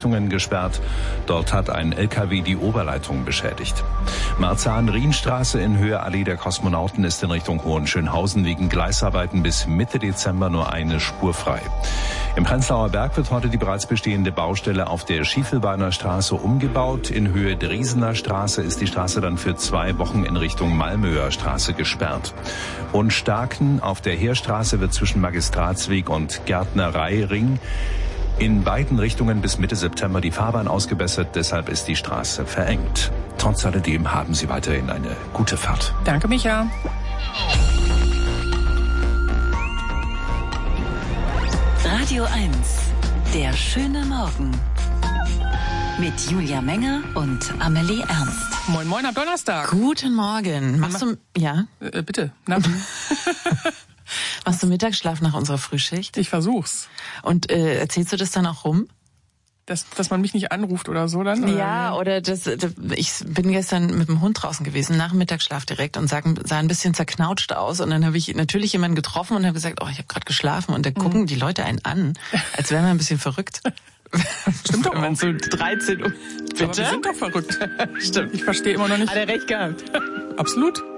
Richtungen gesperrt. Dort hat ein LKW die Oberleitung beschädigt. Marzahn-Rienstraße in Höhe Allee der Kosmonauten ist in Richtung Hohenschönhausen wegen Gleisarbeiten bis Mitte Dezember nur eine Spur frei. Im Prenzlauer Berg wird heute die bereits bestehende Baustelle auf der Schiefelbeiner Straße umgebaut. In Höhe Driesener Straße ist die Straße dann für 2 Wochen in Richtung Malmöer Straße gesperrt. Und Starken auf der Heerstraße wird zwischen Magistratsweg und Gärtnereiring in beiden Richtungen bis Mitte September die Fahrbahn ausgebessert. Deshalb ist die Straße verengt. Trotz alledem haben Sie weiterhin eine gute Fahrt. Danke, Micha. Radio 1, der schöne Morgen. Mit Julia Menger und Amelie Ernst. Moin, moin am Donnerstag. Guten Morgen. Machst du, ja? Bitte. Na? Machst du Mittagsschlaf nach unserer Frühschicht? Ich versuch's. Und erzählst du das dann auch rum? Dass man mich nicht anruft oder so dann? Ja, oder ich bin gestern mit dem Hund draußen gewesen, nach dem Mittagsschlaf direkt und sah ein bisschen zerknautscht aus. Und dann habe ich natürlich jemanden getroffen und habe gesagt, ich habe gerade geschlafen. Und dann gucken die Leute einen an, als wären wir ein bisschen verrückt. Stimmt doch. Wenn man so 13 Uhr... Bitte? Aber wir sind doch verrückt. Stimmt. Ich verstehe immer noch nicht. Hat er recht gehabt. Absolut.